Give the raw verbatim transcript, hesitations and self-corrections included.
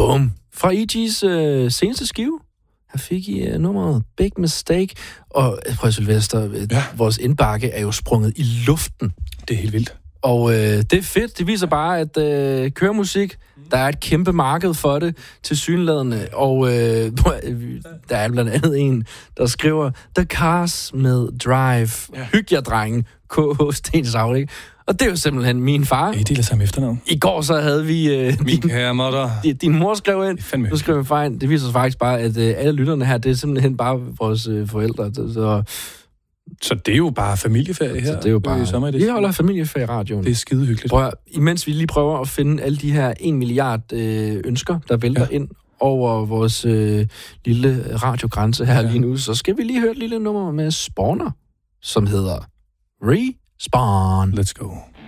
Bum. Fra E G's øh, seneste skive. Her fik I øh, nummeret Big Mistake. Og prøv at Sylvester, ja. vores indbakke er jo sprunget i luften. Det er helt vildt. Og øh, det er fedt. Det viser bare, at øh, køremusik, der er et kæmpe marked for det, tilsyneladende. Og øh, der er blandt andet en, der skriver, The Cars med Drive. Ja. Hyg jer, drenge. K H Stens Afrik. Og det er jo simpelthen min far. I deler samme efternavn. I går så havde vi... Øh, min kære mutter. Din, din mor skrev ind. Nu skrev vi fejl. Det viser sig faktisk bare, at øh, alle lytterne her, det er simpelthen bare vores øh, forældre. Så... Så det er jo bare familieferie her. Så det er jo bare... Vi holder familieferie i radioen. Det er skide hyggeligt. Prøv at, imens vi lige prøver at finde alle de her en milliard øh, ønsker, der vælter ja. ind over vores øh, lille radiogrænse her ja. lige nu, så skal vi lige høre et lille nummer med Spawner, som hedder Respawn. Let's go.